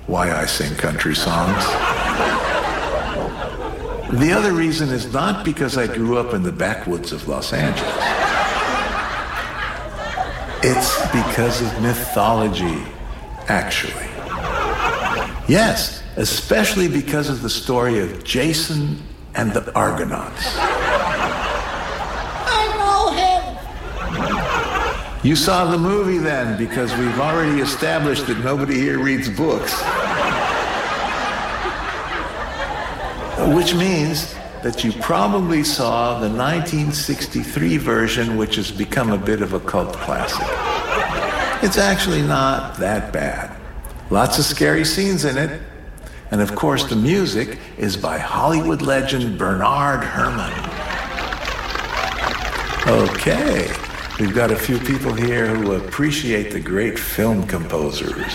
why I sing country songs. The other reason is not because I grew up in the backwoods of Los Angeles. It's because of mythology, actually. Yes, especially because of the story of Jason and the Argonauts. I know him. You saw the movie then, because we've already established that nobody here reads books. Which means that you probably saw the 1963 version, which has become a bit of a cult classic. It's actually not that bad. Lots of scary scenes in it. And of course, the music is by Hollywood legend Bernard Herrmann. Okay, we've got a few people here who appreciate the great film composers.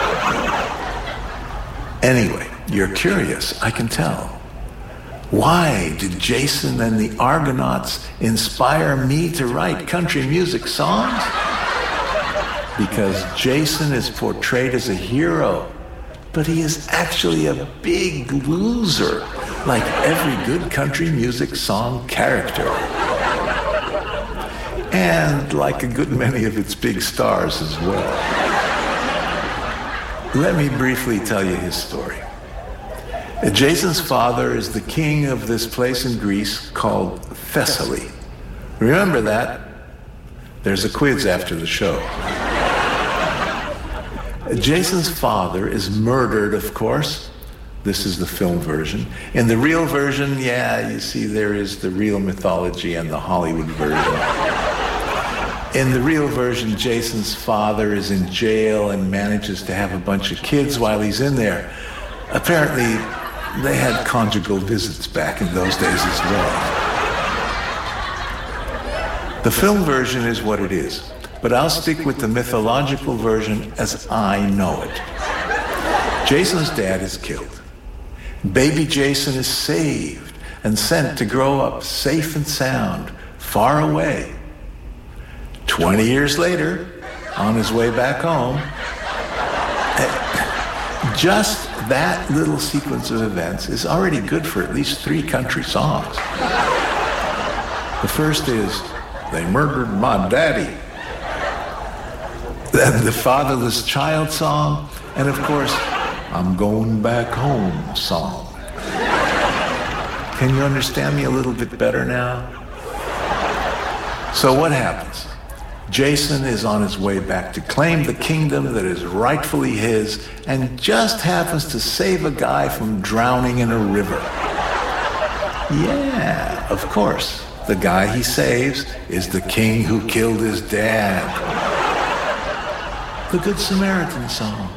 Anyway, you're curious, I can tell. Why did Jason and the Argonauts inspire me to write country music songs? Because Jason is portrayed as a hero, but he is actually a big loser, like every good country music song character. And like a good many of its big stars as well. Let me briefly tell you his story. Jason's father is the king of this place in Greece called Thessaly. Remember that? There's a quiz after the show. Jason's father is murdered, of course. This is the film version. In the real version, yeah, you see there is the real mythology and the Hollywood version. In the real version, Jason's father is in jail and manages to have a bunch of kids while he's in there. Apparently, they had conjugal visits back in those days as well. The film version is what it is, but I'll stick with the mythological version as I know it. Jason's dad is killed. Baby Jason is saved and sent to grow up safe and sound, far away. 20 years later, on his way back home, just that little sequence of events is already good for at least 3 country songs. The first is, "They murdered my daddy." Then the fatherless child song, and of course, "I'm going back home" song. Can you understand me a little bit better now? So what happens? Jason is on his way back to claim the kingdom that is rightfully his and just happens to save a guy from drowning in a river. Yeah, of course. The guy he saves is the king who killed his dad. The Good Samaritan song.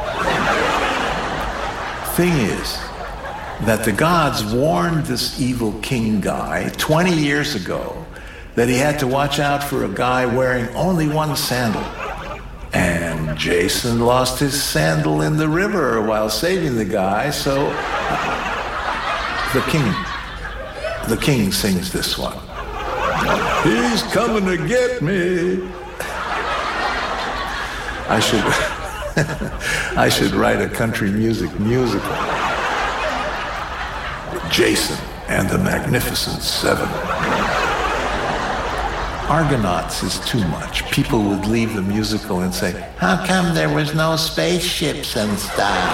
Thing is that the gods warned this evil king guy 20 years ago that he had to watch out for a guy wearing only one sandal. And Jason lost his sandal in the river while saving the guy, so the king sings this one. "He's coming to get me." I should write a country music musical. Jason and the Magnificent Seven. Argonauts is too much. People would leave the musical and say, "How come there was no spaceships and stuff?"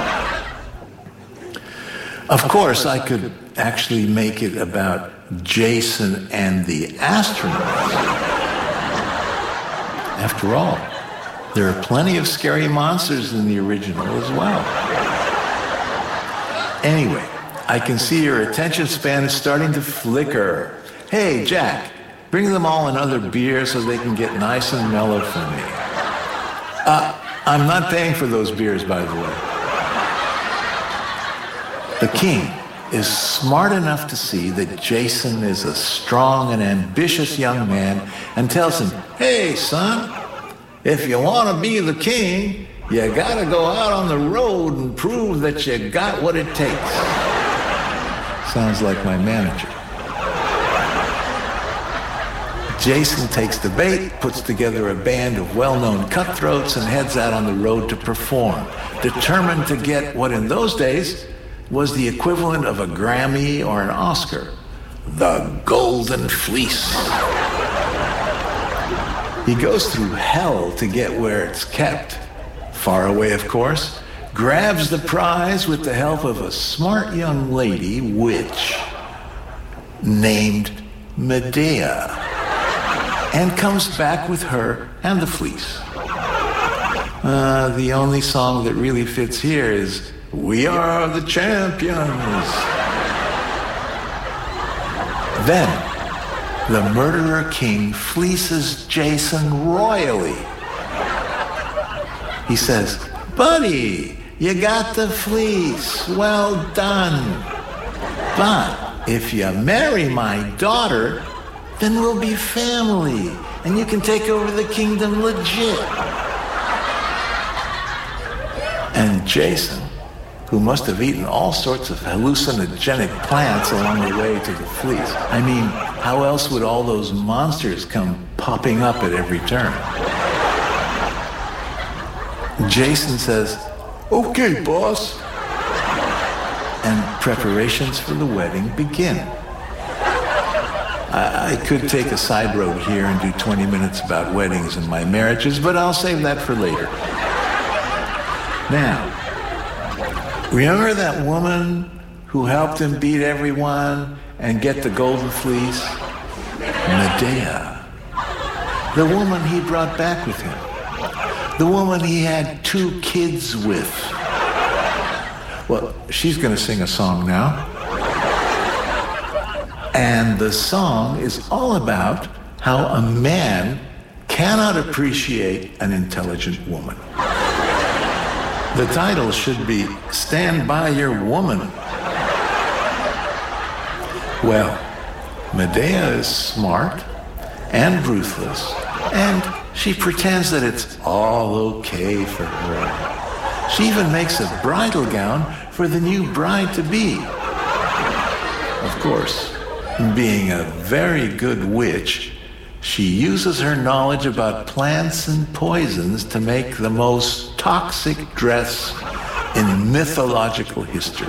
Of course, I could actually make it about Jason and the astronauts. After all, there are plenty of scary monsters in the original as well. Anyway, I can see your attention span is starting to flicker. Hey, Jack, bring them all another beer so they can get nice and mellow for me. I'm not paying for those beers, by the way. The king is smart enough to see that Jason is a strong and ambitious young man and tells him, "Hey, son, if you want to be the king, you got to go out on the road and prove that you got what it takes." Sounds like my manager. Jason takes the bait, puts together a band of well-known cutthroats, and heads out on the road to perform, determined to get what in those days was the equivalent of a Grammy or an Oscar, the Golden Fleece. He goes through hell to get where it's kept, far away, of course, grabs the prize with the help of a smart young lady witch named Medea, and comes back with her and the fleece. The only song that really fits here is "We Are the Champions." Then, the murderer king fleeces Jason royally. He says, "Buddy, you got the fleece. Well done. But if you marry my daughter, then we'll be family, and you can take over the kingdom legit." And Jason, who must have eaten all sorts of hallucinogenic plants along the way to the fleece. I mean, how else would all those monsters come popping up at every turn? Jason says, "Okay, boss." And preparations for the wedding begin. I could take a side road here and do 20 minutes about weddings and my marriages, but I'll save that for later. Now, remember that woman who helped him beat everyone and get the golden fleece? Medea. The woman he brought back with him. The woman he had 2 kids with. Well, she's going to sing a song now. And the song is all about how a man cannot appreciate an intelligent woman. The title should be "Stand By Your Woman." Well, Medea is smart and ruthless, and she pretends that it's all okay for her. She even makes a bridal gown for the new bride-to-be. Of course, being a very good witch, she uses her knowledge about plants and poisons to make the most toxic dress in mythological history.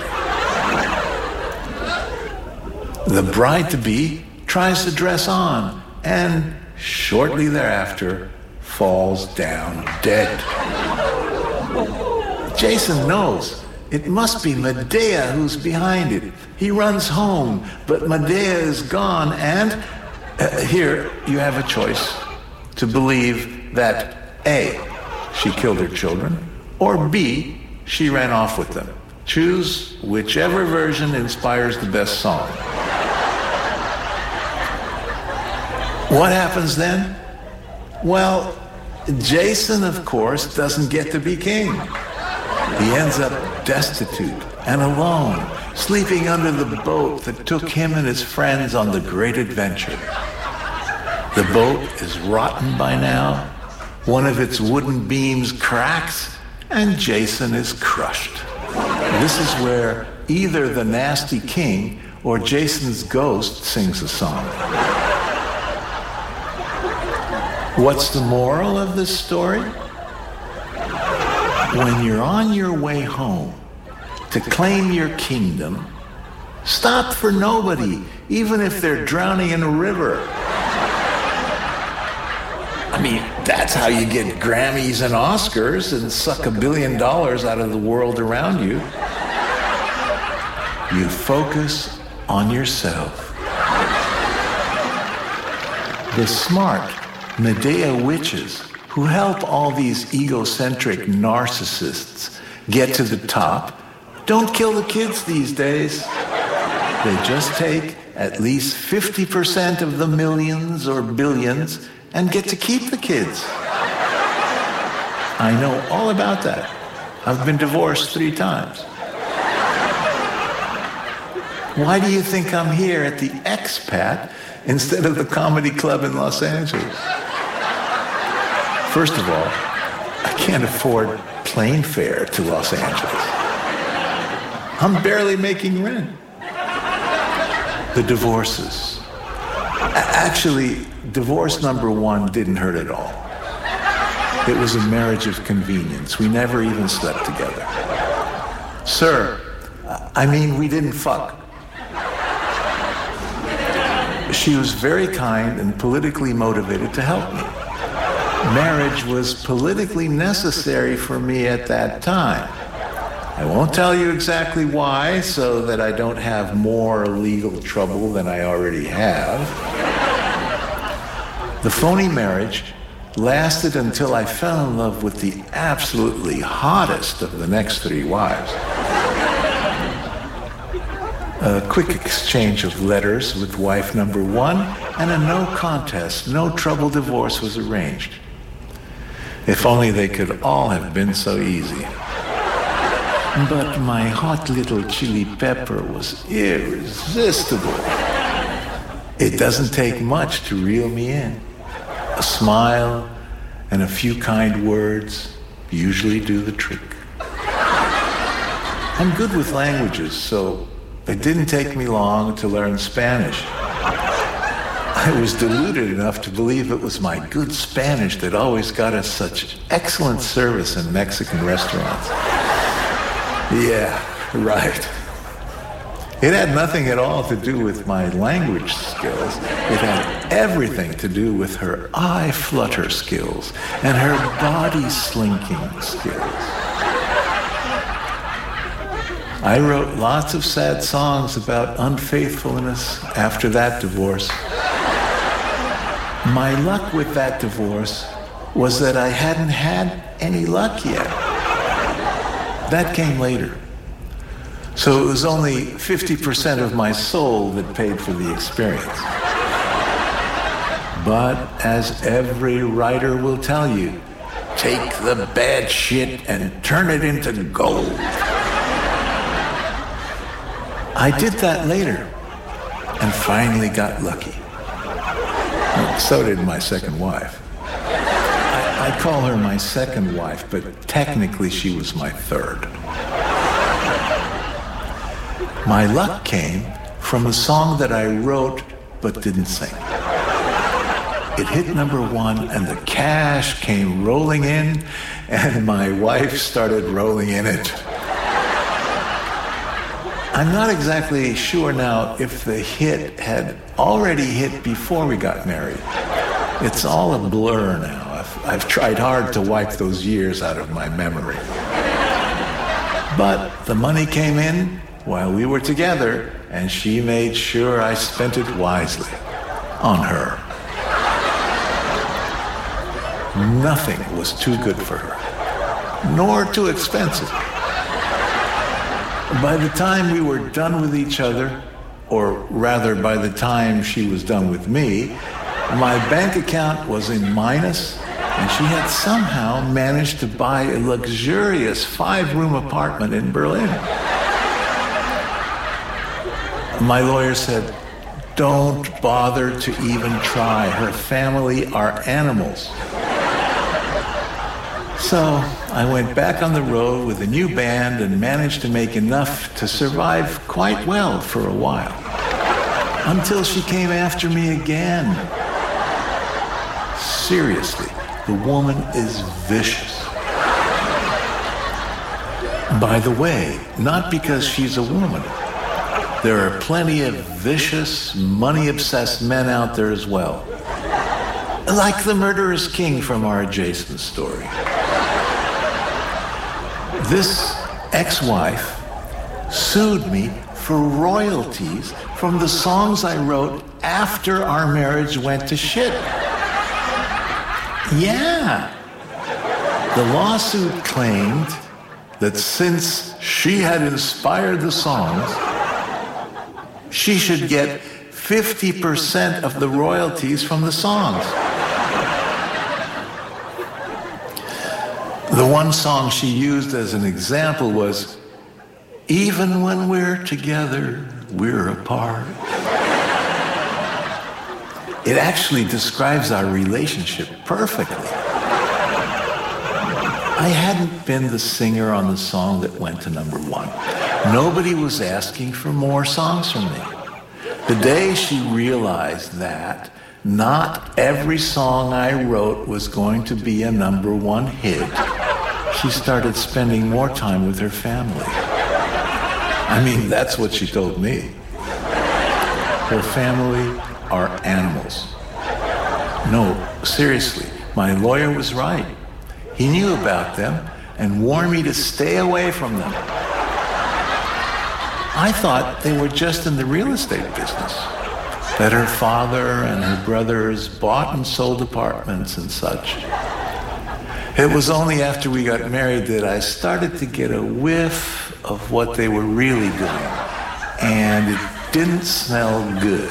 The bride-to-be tries the dress on and shortly thereafter falls down dead. Jason knows it must be Medea who's behind it. He runs home, but Medea is gone, and here you have a choice to believe that A, she killed her children, or B, she ran off with them. Choose whichever version inspires the best song. What happens then? Well, Jason, of course, doesn't get to be king. He ends up destitute and alone, sleeping under the boat that took him and his friends on the great adventure. The boat is rotten by now. One of its wooden beams cracks, and Jason is crushed. This is where either the nasty king or Jason's ghost sings a song. What's the moral of this story? When you're on your way home to claim your kingdom, stop for nobody, even if they're drowning in a river. I mean, that's how you get Grammys and Oscars and suck $1 billion out of the world around you. You focus on yourself. The smart Medea witches who help all these egocentric narcissists get to the top don't kill the kids these days. They just take at least 50% of the millions or billions and get to keep the kids. I know all about that. I've been divorced 3 times. Why do you think I'm here at the Expat instead of the Comedy Club in Los Angeles? First of all, I can't afford plane fare to Los Angeles. I'm barely making rent. The divorces, Actually, divorce number one didn't hurt at all. It was a marriage of convenience. We never even slept together. Sir, I mean, we didn't fuck. She was very kind and politically motivated to help me. Marriage was politically necessary for me at that time. I won't tell you exactly why, so that I don't have more legal trouble than I already have. The phony marriage lasted until I fell in love with the absolutely hottest of the next 3 wives. A quick exchange of letters with wife number one, and a no contest, no trouble divorce was arranged. If only they could all have been so easy. But my hot little chili pepper was irresistible. It doesn't take much to reel me in. A smile and a few kind words usually do the trick. I'm good with languages, so it didn't take me long to learn Spanish. I was deluded enough to believe it was my good Spanish that always got us such excellent service in Mexican restaurants. Yeah, right. It had nothing at all to do with my language skills. It had everything to do with her eye flutter skills and her body slinking skills. I wrote lots of sad songs about unfaithfulness after that divorce. My luck with that divorce was that I hadn't had any luck yet. That came later. So it was only 50% of my soul that paid for the experience. But as every writer will tell you, take the bad shit and turn it into gold. I did that later and finally got lucky. So did my second wife. I call her my second wife, but technically she was my third. My luck came from a song that I wrote but didn't sing. It hit number one and the cash came rolling in and my wife started rolling in it. I'm not exactly sure now if the hit had already hit before we got married. It's all a blur now. I've tried hard to wipe those years out of my memory. But the money came in while we were together, and she made sure I spent it wisely on her. Nothing was too good for her, nor too expensive. By the time we were done with each other, or rather by the time she was done with me, my bank account was in minus, and she had somehow managed to buy a luxurious 5-room apartment in Berlin. My lawyer said, "Don't bother to even try. Her family are animals." So I went back on the road with a new band and managed to make enough to survive quite well for a while. Until she came after me again. Seriously, the woman is vicious. By the way, not because she's a woman. There are plenty of vicious, money-obsessed men out there as well. Like the murderous king from our adjacent story. This ex-wife sued me for royalties from the songs I wrote after our marriage went to shit. Yeah. The lawsuit claimed that since she had inspired the songs, she should get 50% of the royalties from the songs. The one song she used as an example was, "Even when we're together, we're apart." It actually describes our relationship perfectly. I hadn't been the singer on the song that went to number one. Nobody was asking for more songs from me. The day she realized that not every song I wrote was going to be a #1 hit, she started spending more time with her family. I mean, that's what she told me. Her family are animals. No, seriously, my lawyer was right. He knew about them and warned me to stay away from them. I thought they were just in the real estate business, that her father and her brothers bought and sold apartments and such. It was only after we got married that I started to get a whiff of what they were really doing, and it didn't smell good.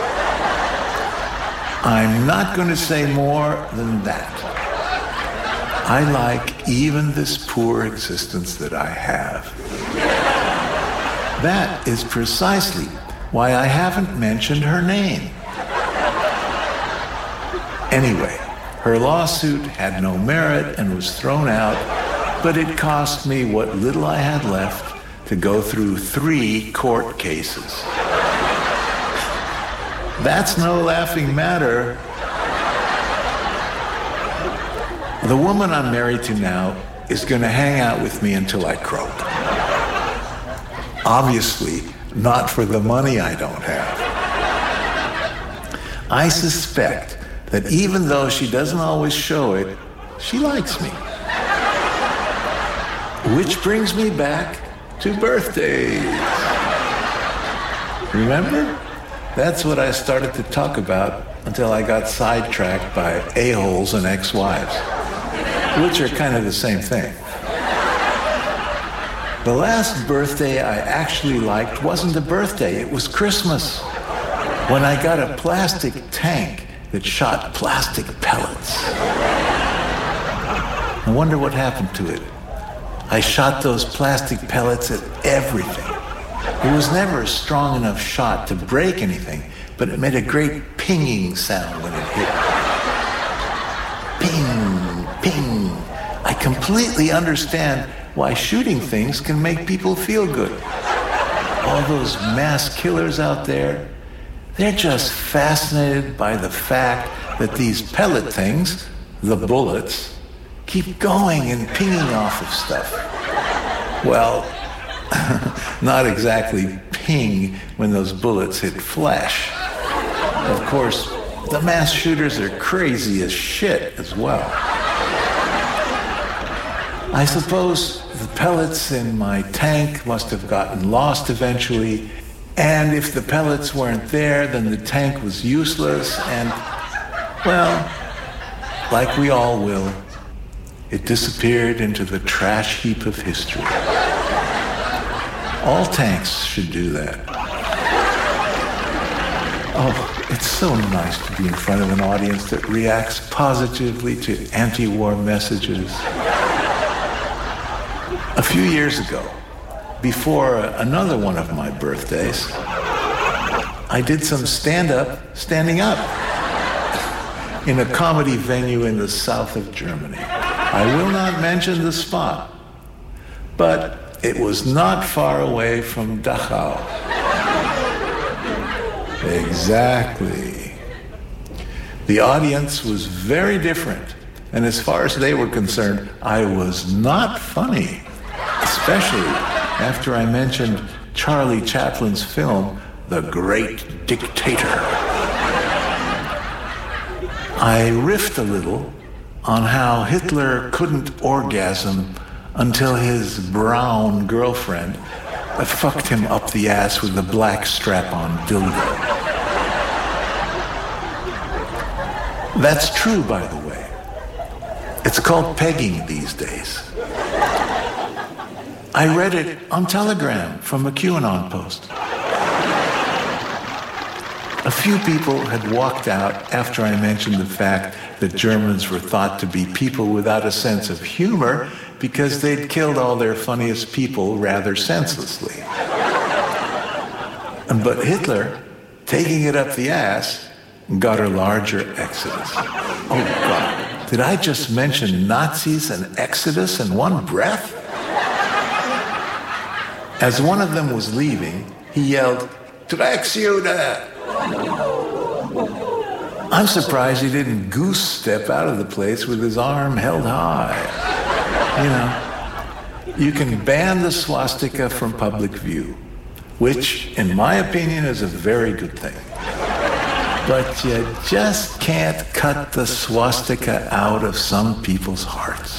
I'm not going to say more than that. I like even this poor existence that I have. That is precisely why I haven't mentioned her name. Anyway, her lawsuit had no merit and was thrown out, but it cost me what little I had left to go through 3 court cases. That's no laughing matter. The woman I'm married to now is going to hang out with me until I croak. Obviously, not for the money I don't have. I suspect that even though she doesn't always show it, she likes me. Which brings me back to birthdays. Remember? That's what I started to talk about until I got sidetracked by a-holes and ex-wives, which are kind of the same thing. The last birthday I actually liked wasn't a birthday, it was Christmas, when I got a plastic tank that shot plastic pellets. I wonder what happened to it. I shot those plastic pellets at everything. It was never a strong enough shot to break anything, but it made a great pinging sound when it hit. Ping, ping. I completely understand why shooting things can make people feel good. All those mass killers out there, they're just fascinated by the fact that these pellet things, the bullets, keep going and pinging off of stuff. Well, not exactly ping when those bullets hit flesh. Of course, the mass shooters are crazy as shit as well. I suppose the pellets in my tank must have gotten lost eventually, and if the pellets weren't there, then the tank was useless, and, well, like we all will, it disappeared into the trash heap of history. All tanks should do that. Oh, it's so nice to be in front of an audience that reacts positively to anti-war messages. A few years ago, before another one of my birthdays, I did some standing up, in a comedy venue in the south of Germany. I will not mention the spot, but it was not far away from Dachau. Exactly. The audience was very different, and as far as they were concerned, I was not funny. Especially after I mentioned Charlie Chaplin's film, The Great Dictator. I riffed a little on how Hitler couldn't orgasm until his brown girlfriend fucked him up the ass with a black strap-on dildo. That's true, by the way. It's called pegging these days. I read it on Telegram from a QAnon post. A few people had walked out after I mentioned the fact that Germans were thought to be people without a sense of humor because they'd killed all their funniest people rather senselessly. But Hitler, taking it up the ass, got a larger exodus. Oh God, did I just mention Nazis and exodus in one breath? As one of them was leaving, he yelled, "Drecksjude!" I'm surprised he didn't goose step out of the place with his arm held high. You know, you can ban the swastika from public view, which, in my opinion, is a very good thing. But you just can't cut the swastika out of some people's hearts.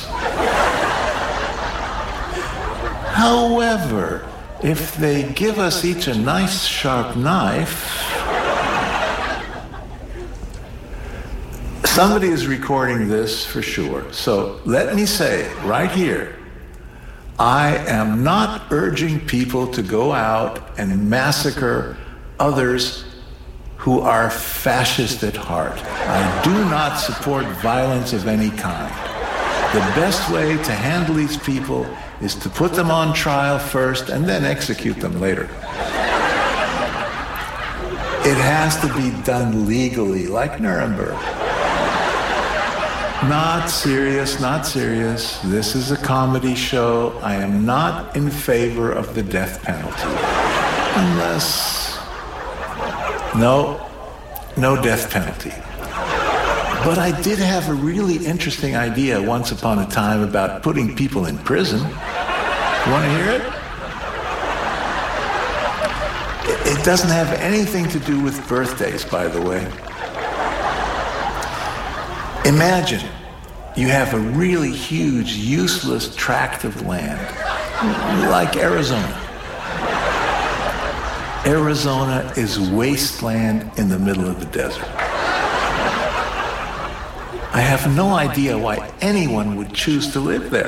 However, if they give us each a nice sharp knife, somebody is recording this for sure. So let me say right here, I am not urging people to go out and massacre others who are fascist at heart. I do not support violence of any kind. The best way to handle these people is to put them on trial first and then execute them later. It has to be done legally, like Nuremberg. Not serious, not serious. This is a comedy show. I am not in favor of the death penalty. Unless... No death penalty. But I did have a really interesting idea once upon a time about putting people in prison. You want to hear it? It doesn't have anything to do with birthdays, by the way. Imagine you have a really huge, useless tract of land, like Arizona. Arizona is wasteland in the middle of the desert. I have no idea why anyone would choose to live there.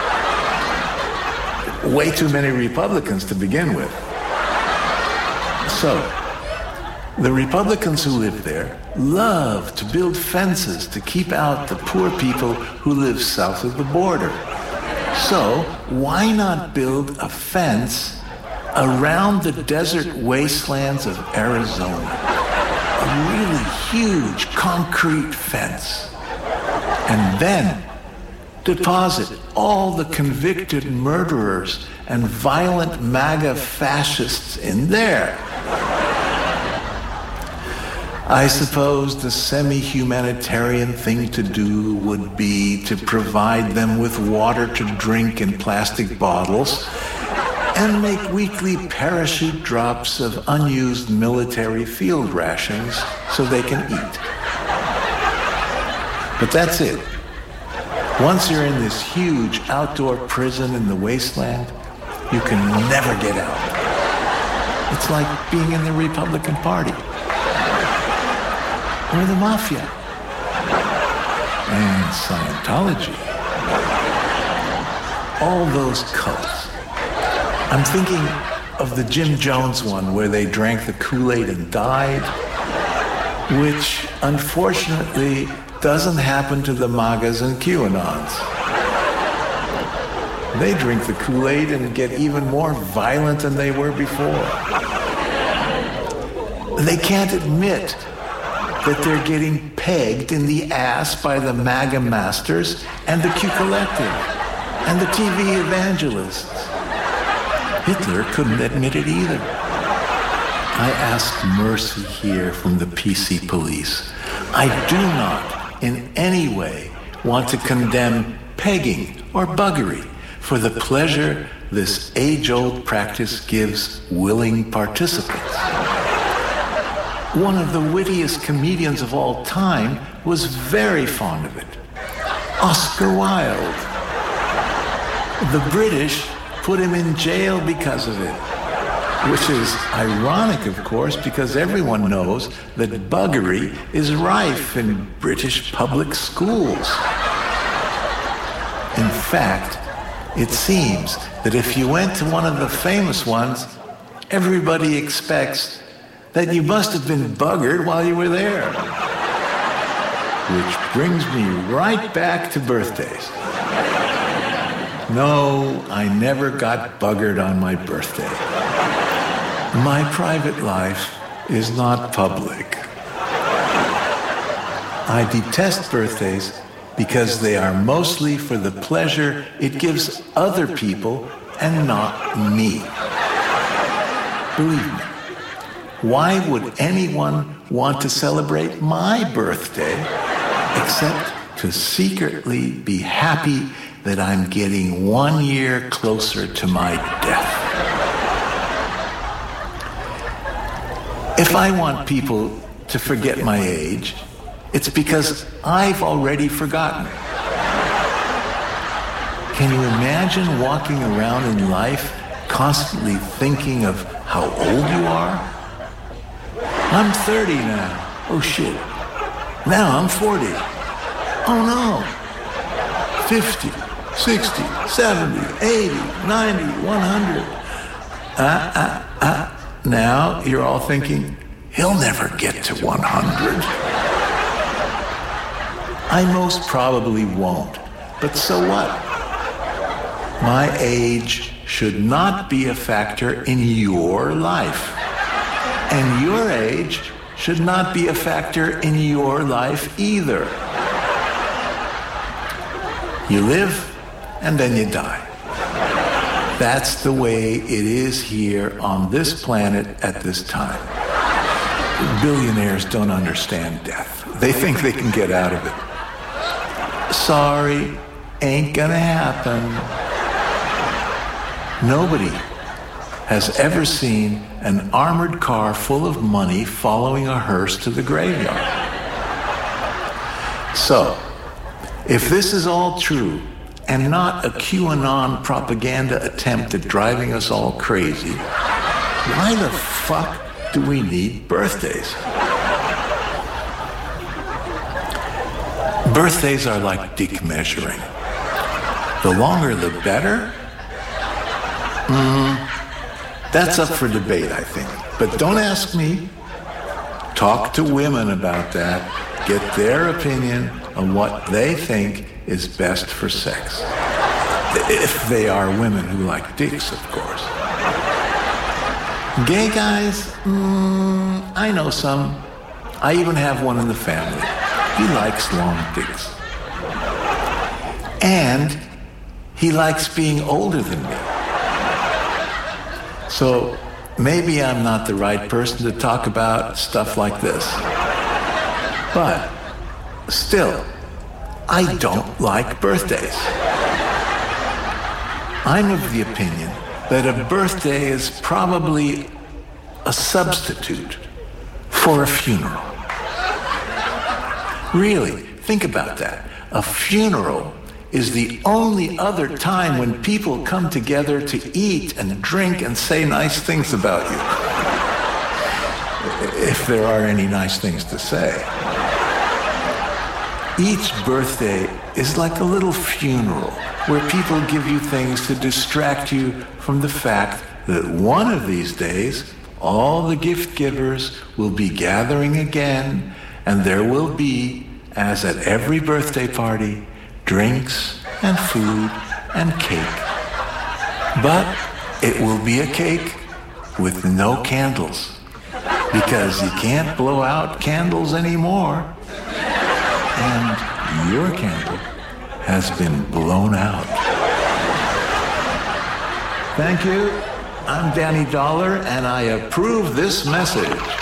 Way too many Republicans to begin with. So, the Republicans who live there love to build fences to keep out the poor people who live south of the border. So, why not build a fence around the desert wastelands of Arizona? A really huge concrete fence. And then deposit all the convicted murderers and violent MAGA fascists in there. I suppose the semi-humanitarian thing to do would be to provide them with water to drink in plastic bottles and make weekly parachute drops of unused military field rations so they can eat. But that's it. Once you're in this huge outdoor prison in the wasteland, you can never get out. It's like being in the Republican Party. Or the Mafia. And Scientology. All those cults. I'm thinking of the Jim Jones one where they drank the Kool-Aid and died, which unfortunately doesn't happen to the MAGAs and QAnons. They drink the Kool-Aid and get even more violent than they were before. They can't admit that they're getting pegged in the ass by the MAGA masters and the Q Collective and the TV evangelists. Hitler couldn't admit it either. I ask mercy here from the PC police. I do not in any way want to condemn pegging or buggery for the pleasure this age-old practice gives willing participants. One of the wittiest comedians of all time was very fond of it. Oscar Wilde. The British put him in jail because of it, which is ironic, of course, because everyone knows that buggery is rife in British public schools. In fact, it seems that if you went to one of the famous ones, everybody expects that you must have been buggered while you were there. Which brings me right back to birthdays. No, I never got buggered on my birthday. My private life is not public. I detest birthdays because they are mostly for the pleasure it gives other people and not me. Believe me, Why would anyone want to celebrate my birthday except to secretly be happy that I'm getting 1 year closer to my death? If I want people to forget my age, it's because I've already forgotten. Can you imagine walking around in life constantly thinking of how old you are? I'm 30 now. Oh shit. Now I'm 40. Oh no. 50, 60, 70, 80, 90, 100. Now you're all thinking, he'll never get to 100. I most probably won't. But so what? My age should not be a factor in your life. And your age should not be a factor in your life either. You live, and then you die. That's the way it is here on this planet at this time. Billionaires don't understand death. They think they can get out of it. Sorry, ain't gonna happen. Nobody has ever seen an armored car full of money following a hearse to the graveyard. So, if this is all true and not a QAnon propaganda attempt at driving us all crazy, why the fuck do we need birthdays? Birthdays are like dick measuring. The longer the better? That's up for debate, I think. But don't ask me. Talk to women about that. Get their opinion on what they think is best for sex. If they are women who like dicks, of course. Gay guys? I know some. I even have one in the family. He likes long dicks. And he likes being older than me. So maybe I'm not the right person to talk about stuff like this. But still, I don't like birthdays. I'm of the opinion that a birthday is probably a substitute for a funeral. Really, think about that. A funeral is the only other time when people come together to eat and drink and say nice things about you. If there are any nice things to say. Each birthday is like a little funeral where people give you things to distract you from the fact that one of these days, all the gift givers will be gathering again, and there will be, as at every birthday party, drinks and food and cake. But it will be a cake with no candles, because you can't blow out candles anymore. And your candle has been blown out. Thank you. I'm Danny Dollar, and I approve this message.